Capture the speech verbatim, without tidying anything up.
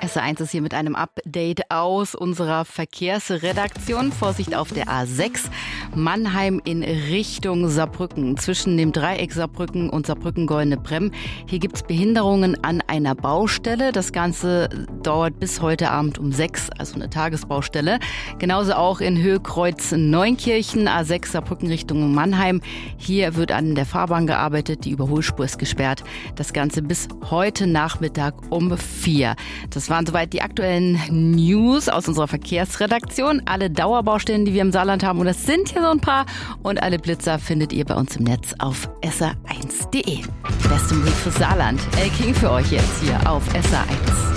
S R eins ist hier mit einem Update aus unserer Verkehrsredaktion. Vorsicht auf der A sechs, Mannheim in Richtung Saarbrücken. Zwischen dem Dreieck Saarbrücken und Saarbrücken-Goldene Bremm. Hier gibt es Behinderungen an einer Baustelle. Das Ganze dauert bis heute Abend um sechs, also eine Tagesbaustelle. Genauso auch in Höhe-Kreuz Neunkirchen, A sechs Saarbrücken Richtung Mannheim. Hier wird an der Fahrbahn gearbeitet, die Überholspur ist gesperrt. Das Ganze bis heute Nachmittag um vier. Das waren soweit die aktuellen News aus unserer Verkehrsredaktion. Alle Dauerbaustellen, die wir im Saarland haben, und das sind hier so ein paar, und alle Blitzer findet ihr bei uns im Netz auf S R eins punkt de. Beste Musik fürs Saarland. El King für euch jetzt hier auf S R eins.